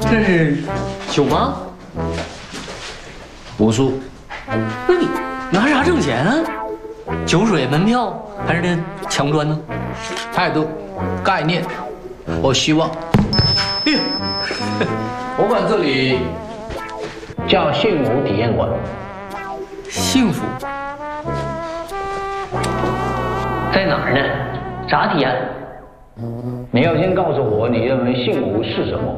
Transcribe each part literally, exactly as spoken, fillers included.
这是酒吗？ 武术。 那你拿啥挣钱啊？酒水、门票还是这墙砖呢？ 态度、概念，我希望。 哎呦， 我管这里叫幸福体验馆。 幸福在哪儿呢？啥体验？ 你要先告诉我，你认为幸福是什么？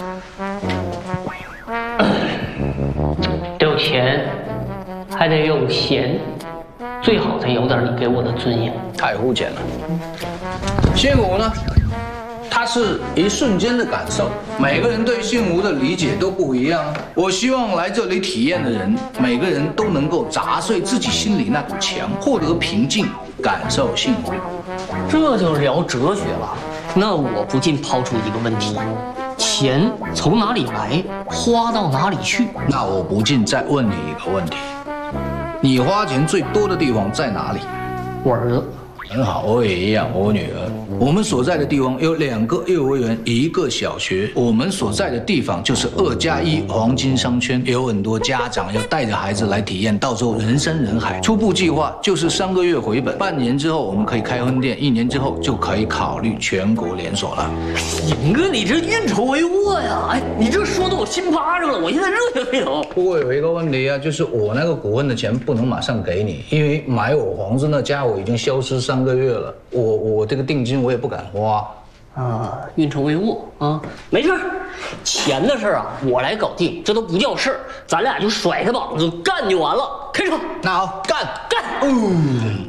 得有钱，还得有闲，最好再有点你给我的尊严。 太肤浅了。幸福呢，它是一瞬间的感受，每个人对幸福的理解都不一样。我希望来这里体验的人，每个人都能够砸碎自己心里那堵墙，获得平静，感受幸福。 这就聊哲学了。那我不禁抛出一个问题：钱从哪里来，花到哪里去？ 那我不禁再问你一个问题：你花钱最多的地方在哪里？ 我儿子。 很好，我也一样，我女儿。我们所在的地方有两个幼儿园，一个小学。我们所在的地方就是二加一黄金商圈，有很多家长要带着孩子来体验，到时候人山人海。初步计划就是三个月回本，半年之后我们可以开分店，一年之后就可以考虑全国连锁了。 赢哥，你这运筹帷幄呀！哎，你这说的我心趴上了，我现在热血沸腾。 不过有一个问题啊，就是我那个股份的钱不能马上给你，因为买我房子那家伙已经消失三个月了，我我这个定金我也不敢花。 啊，运筹帷幄啊，没事，钱的事儿啊，我来搞定，这都不叫事儿，咱俩就甩开膀子干就完了。开车， 那好，干干！ 嗯。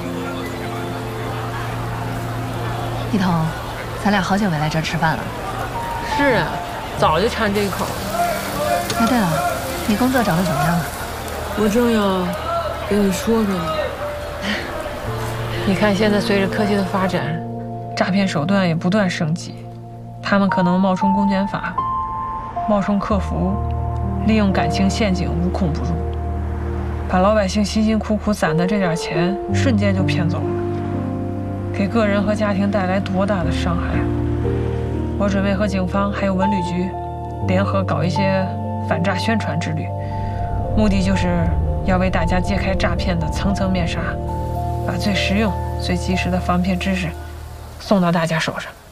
一彤，咱俩好久没来这儿吃饭了。 是啊，早就馋这一口。 哎，对了，你工作找的怎么样了？ 我正要跟你说说呢。你看，现在随着科技的发展，诈骗手段也不断升级，他们可能冒充公检法，冒充客服，利用感情陷阱无孔不入，把老百姓辛辛苦苦攒的这点钱瞬间就骗走了，给个人和家庭带来多大的伤害。我准备和警方还有文旅局联合搞一些反诈宣传之旅，目的就是要为大家揭开诈骗的层层面纱，把最实用、最及时的防骗知识送到大家手上。